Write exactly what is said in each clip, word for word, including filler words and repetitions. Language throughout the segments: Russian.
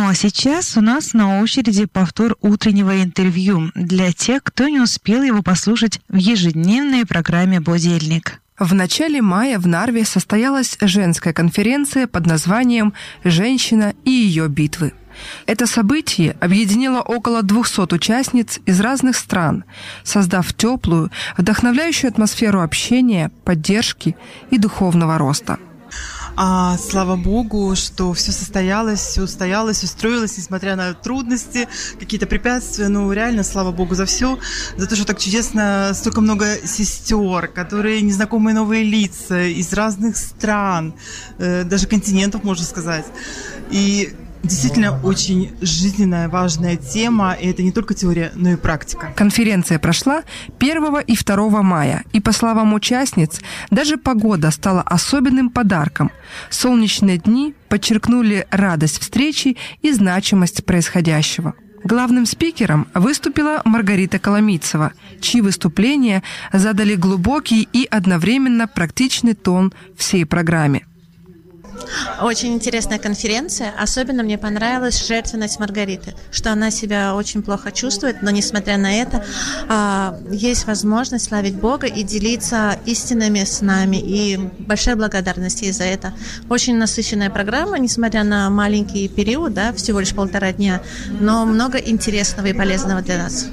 Ну а сейчас у нас на очереди повтор утреннего интервью для тех, кто не успел его послушать в ежедневной программе «Будильник». В начале мая в Нарве состоялась женская конференция под названием «Женщина и ее битвы». Это событие объединило около двухсот участниц из разных стран, создав теплую, вдохновляющую атмосферу общения, поддержки и духовного роста. А, слава Богу, что все состоялось, все устоялось, устроилось, несмотря на трудности, какие-то препятствия. Ну, реально, слава Богу за все, за то, что так чудесно, столько много сестер, которые незнакомые новые лица из разных стран, э, даже континентов, можно сказать. И действительно очень жизненная, важная тема, и это не только теория, но и практика. Конференция прошла первого и второго мая, и, по словам участниц, даже погода стала особенным подарком. Солнечные дни подчеркнули радость встречи и значимость происходящего. Главным спикером выступила Маргарита Коломийцева, чьи выступления задали глубокий и одновременно практичный тон всей программе. Очень интересная конференция. Особенно мне понравилась жертвенность Маргариты, что она себя очень плохо чувствует, но несмотря на это, есть возможность славить Бога и делиться истинами с нами. И большая благодарность ей за это. Очень насыщенная программа, несмотря на маленький период, да, всего лишь полтора дня, но много интересного и полезного для нас.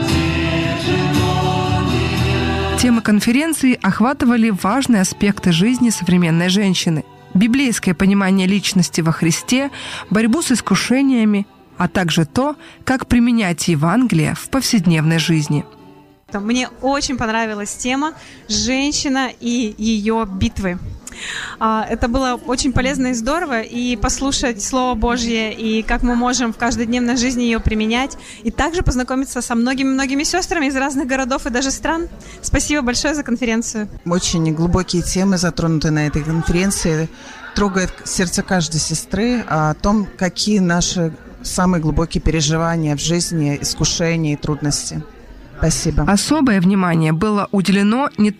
Темы конференции охватывали важные аспекты жизни современной женщины. Библейское понимание личности во Христе, борьбу с искушениями, а также то, как применять Евангелие в повседневной жизни. Мне очень понравилась тема «Женщина и ее битвы». Это было очень полезно и здорово, и послушать Слово Божье, и как мы можем в каждодневной жизни ее применять, и также познакомиться со многими-многими сестрами из разных городов и даже стран. Спасибо большое за конференцию. Очень глубокие темы затронуты на этой конференции. Трогает сердце каждой сестры о том, какие наши самые глубокие переживания в жизни, искушения и трудности. Спасибо. Особое внимание было уделено не